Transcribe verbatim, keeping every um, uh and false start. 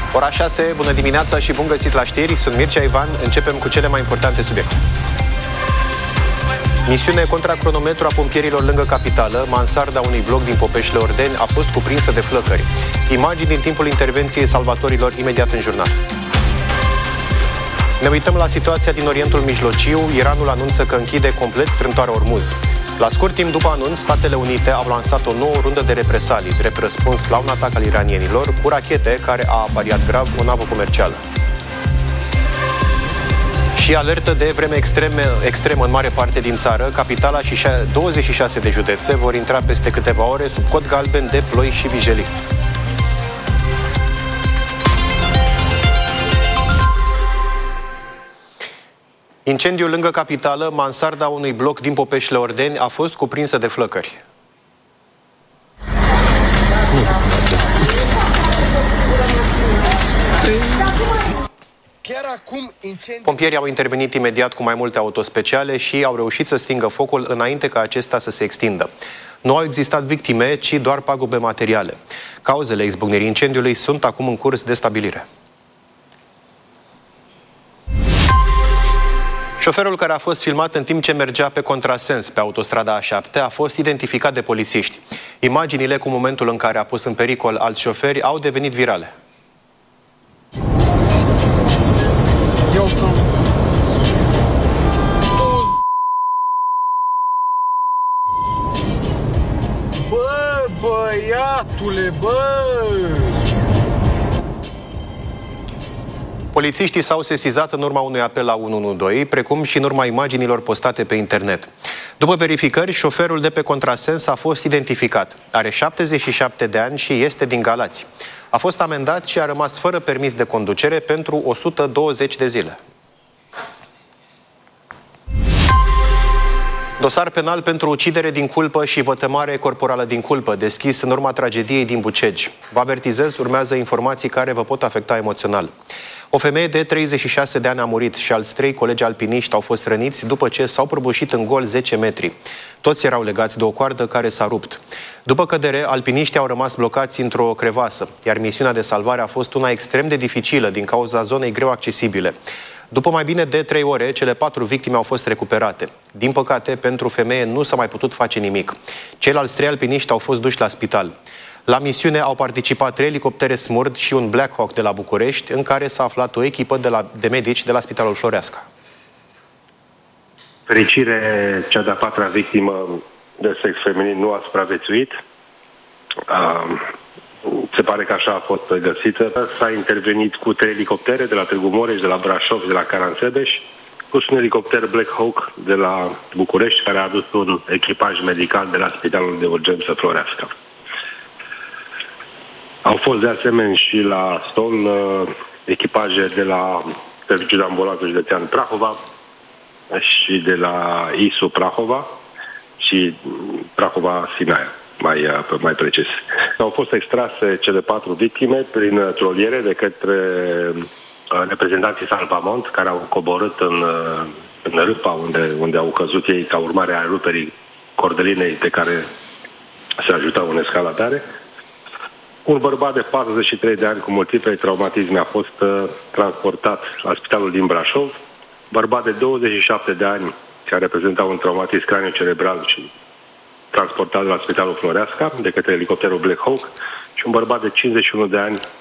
Ora șase, bună dimineața și bun găsit la știri. Sunt Mircea Ivan, începem cu cele mai importante subiecte. Misiune contra cronometru a pompierilor lângă capitală. Mansarda unui bloc din Popeșile Ordeni a fost cuprinsă de flăcări. Imagini din timpul intervenției salvatorilor imediat în jurnal. Ne uităm la situația din Orientul Mijlociu. Iranul anunță că închide complet strâmtoarea Ormuz. La scurt timp după anunț, Statele Unite au lansat o nouă rundă de represalii, drept răspuns la un atac al iranienilor cu rachete care a avariat grav o navă comercială. Și alertă de vreme extreme, extremă în mare parte din țară. Capitala și douăzeci și șase de județe vor intra peste câteva ore sub cod galben de ploi și vijelii. Incendiul lângă capitală, mansarda unui bloc din Popeșile Ordeni a fost cuprinsă de flăcări. Pompierii au intervenit imediat cu mai multe autospeciale și au reușit să stingă focul înainte ca acesta să se extindă. Nu au existat victime, ci doar pagube materiale. Cauzele izbucnirii incendiului sunt acum în curs de stabilire. Șoferul care a fost filmat în timp ce mergea pe contrasens pe autostrada A șapte a fost identificat de polițiști. Imaginile cu momentul în care a pus în pericol alți șoferi au devenit virale. Bă, băiatule, bă! Polițiștii s-au sesizat în urma unui apel la unu unu doi, precum și în urma imaginilor postate pe internet. După verificări, șoferul de pe contrasens a fost identificat. Are șaptezeci și șapte de ani și este din Galați. A fost amendat și a rămas fără permis de conducere pentru o sută douăzeci de zile. Dosar penal pentru ucidere din culpă și vătămare corporală din culpă, deschis în urma tragediei din Bucegi. Vă avertizez, urmează informații care vă pot afecta emoțional. O femeie de treizeci și șase de ani a murit și alți trei colegi alpiniști au fost răniți după ce s-au prăbușit în gol zece metri. Toți erau legați de o coardă care s-a rupt. După cădere, alpiniștii au rămas blocați într-o crevasă, iar misiunea de salvare a fost una extrem de dificilă din cauza zonei greu accesibile. După mai bine de trei ore, cele patru victime au fost recuperate. Din păcate, pentru femeie nu s-a mai putut face nimic. Ceilalți trei alpiniști au fost duși la spital. La misiune au participat trei elicoptere Smurd și un Black Hawk de la București, în care s-a aflat o echipă de, la, de medici de la Spitalul Floreasca. Fericire, cea de-a patra victimă de sex feminin nu a supraviețuit. Uh, se pare că așa a fost găsită. S-a intervenit cu trei elicoptere de la Târgu Mureș, de la Brașov, de la Caransebeș, plus un elicopter Black Hawk de la București, care a adus un echipaj medical de la Spitalul de Urgență Floreasca. Au fost de asemenea și la Ston uh, echipaje de la Serviciul de Ambulanță Județean Prahova și de la I S U Prahova și Prahova Sinaia, mai, uh, mai precis. Au fost extrase cele patru victime prin troliere de către uh, reprezentanții Salvamont, care au coborât în, uh, în râpa unde, unde au căzut ei ca urmare a ruperii cordelinei de care se ajutau în escaladare. Un bărbat de patruzeci și trei de ani cu multiple traumatisme a fost uh, transportat la spitalul din Brașov. Bărbat de douăzeci și șapte de ani care reprezenta un traumatism cranio-cerebral și transportat la spitalul Floreasca de către elicopterul Black Hawk și un bărbat de cincizeci și unu de ani